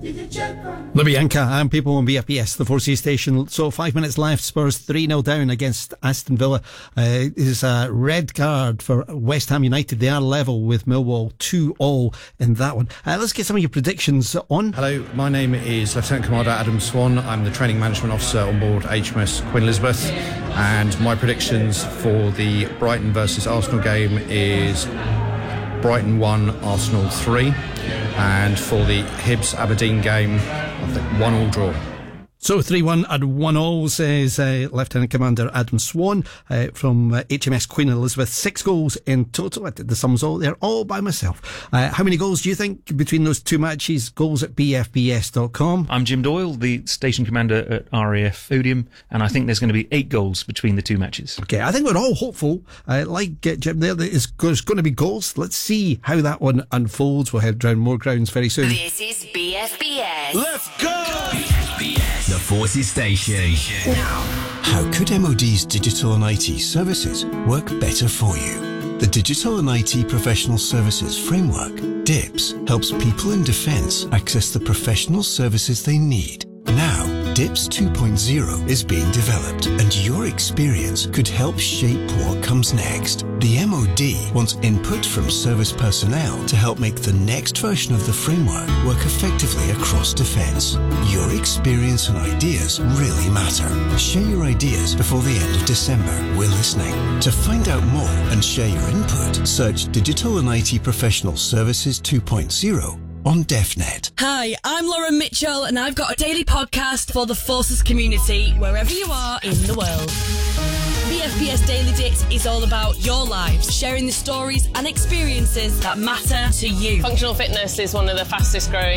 Lubyanka and people on BFBS, the 4C station. So 5 minutes left. Spurs 3-0 down against Aston Villa. Is a red card for West Ham United. They are level with Millwall 2-2 in that one. Let's get some of your predictions on. Hello, my name is Lieutenant Commander Adam Swan. I'm the Training Management Officer on board HMS Queen Elizabeth, and my predictions for the Brighton versus Arsenal game is Brighton 1, Arsenal 3, and for the Hibs Aberdeen game, I think 1-1 draw. So 3-1 and 1-1, says Lieutenant Commander Adam Swan from HMS Queen Elizabeth. 6 goals in total. I did the sums all there, all by myself. How many goals do you think between those two matches? Goals at bfbs.com. I'm Jim Doyle, the station commander at RAF Odium, and I think there's going to be 8 goals between the two matches. Okay, I think we're all hopeful, like Jim there, there's going to be goals. Let's see how that one unfolds. We'll head round more grounds very soon. This is BFBS. Let's go! BFBS. The Forces Station. Now. How could MOD's digital and IT services work better for you? The Digital and IT Professional Services Framework, DIPS, helps people in defence access the professional services they need. Now, DIPS 2.0 is being developed, and your experience could help shape what comes next. The MOD wants input from service personnel to help make the next version of the framework work effectively across defence. Your experience and ideas really matter. Share your ideas before the end of December. We're listening. To find out more and share your input, search Digital and IT Professional Services 2.0 on DefNet. Hi, I'm Lauren Mitchell, and I've got a daily podcast for the Forces community, wherever you are in the world. BFBS Daily Dicks is all about your lives, sharing the stories and experiences that matter to you. Functional fitness is one of the fastest growing